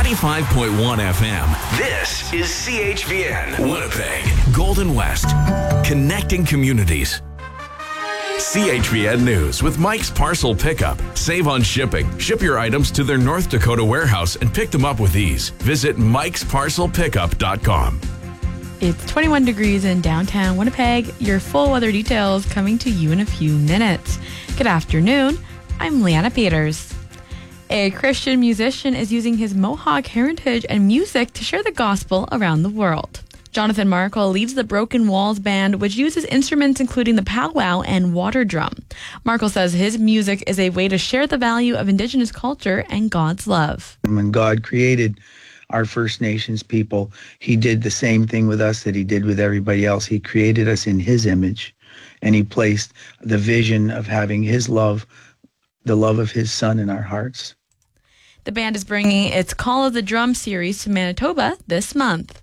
95.1 FM. This is CHVN, Winnipeg, Golden West, connecting communities. CHVN News with Mike's Parcel Pickup. Save on shipping. Ship your items to their North Dakota warehouse and pick them up with ease. Visit mikesparcelpickup.com. It's 21 degrees in downtown Winnipeg. Your full weather details coming to you in a few minutes. Good afternoon. I'm Leanna Peters. A Christian musician is using his Mohawk heritage and music to share the gospel around the world. Jonathan Markle leads the Broken Walls Band, which uses instruments including the powwow and water drum. Markle says his music is a way to share the value of Indigenous culture and God's love. When God created our First Nations people, he did the same thing with us that he did with everybody else. He created us in his image, and he placed the vision of having his love, the love of his son, in our hearts. The band is bringing its Call of the Drum series to Manitoba this month.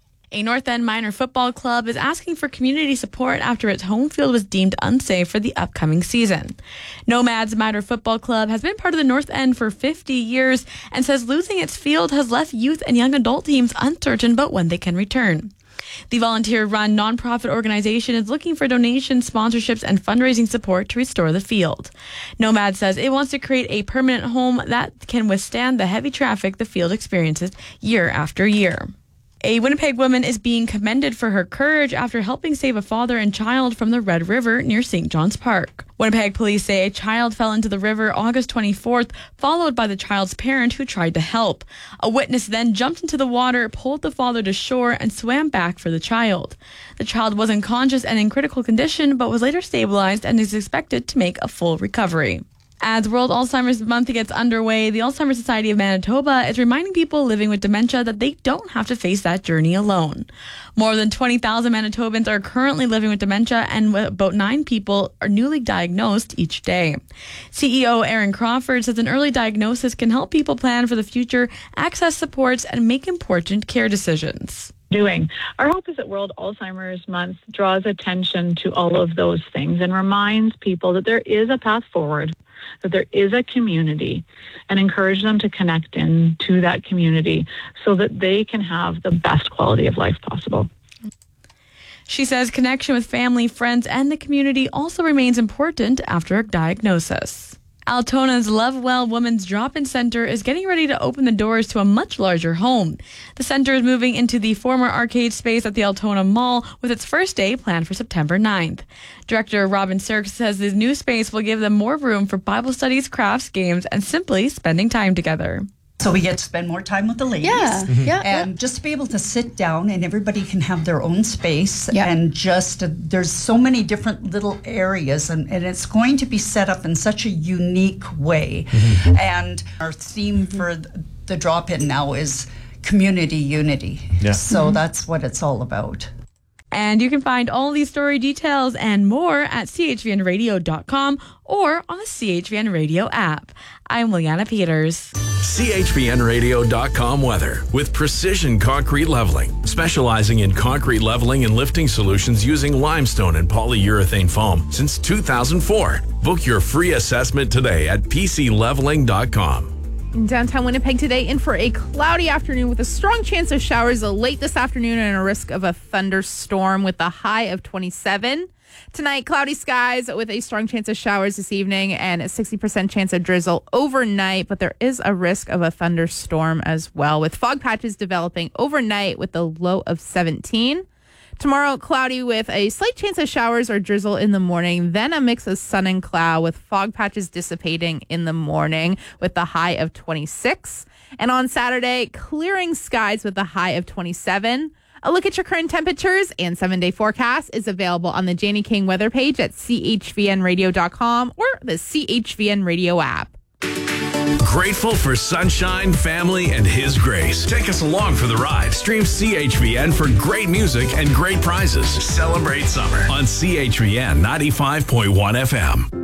A North End minor football club is asking for community support after its home field was deemed unsafe for the upcoming season. Nomads Minor Football Club has been part of the North End for 50 years and says losing its field has left youth and young adult teams uncertain about when they can return. The volunteer-run nonprofit organization is looking for donations, sponsorships, and fundraising support to restore the field. Nomad says it wants to create a permanent home that can withstand the heavy traffic the field experiences year after year. A Winnipeg woman is being commended for her courage after helping save a father and child from the Red River near St. John's Park. Winnipeg police say a child fell into the river August 24th, followed by the child's parent who tried to help. A witness then jumped into the water, pulled the father to shore, and swam back for the child. The child was unconscious and in critical condition, but was later stabilized and is expected to make a full recovery. As World Alzheimer's Month gets underway, the Alzheimer's Society of Manitoba is reminding people living with dementia that they don't have to face that journey alone. More than 20,000 Manitobans are currently living with dementia, and about 9 people are newly diagnosed each day. CEO Aaron Crawford says an early diagnosis can help people plan for the future, access supports, and make important care decisions. Our hope is that World Alzheimer's Month draws attention to all of those things and reminds people that there is a path forward, that there is a community, and encourage them to connect into that community so that they can have the best quality of life possible. She says connection with family, friends, and the community also remains important after a diagnosis. Altona's Lovewell Women's Drop-In Center is getting ready to open the doors to a much larger home. The center is moving into the former arcade space at the Altona Mall with its first day planned for September 9th. Director Robin Sirks says this new space will give them more room for Bible studies, crafts, games, and simply spending time together. So we get to spend more time with the ladies. And just to be able to sit down and everybody can have their own space. And just, there's so many different little areas and it's going to be set up in such a unique way. And our theme for the drop-in now is community unity. So that's what it's all about. And you can find all these story details and more at chvnradio.com or on the CHVN Radio app. I'm Leanna Peters. CHVNradio.com weather with Precision Concrete Leveling, specializing in concrete leveling and lifting solutions using limestone and polyurethane foam since 2004. Book your free assessment today at pcleveling.com. In downtown Winnipeg today, in for a cloudy afternoon with a strong chance of showers late this afternoon and a risk of a thunderstorm with a high of 27. Tonight, cloudy skies with a strong chance of showers this evening and a 60% chance of drizzle overnight, but there is a risk of a thunderstorm as well, with fog patches developing overnight with a low of 17. Tomorrow, cloudy with a slight chance of showers or drizzle in the morning, then a mix of sun and cloud with fog patches dissipating in the morning with the high of 26. And on Saturday, clearing skies with a high of 27. A look at your current temperatures and 7-day forecast is available on the Janie King weather page at chvnradio.com or the CHVN Radio app. Grateful for sunshine, family, and His grace. Take us along for the ride. Stream CHVN for great music and great prizes. Celebrate summer on CHVN 95.1 FM.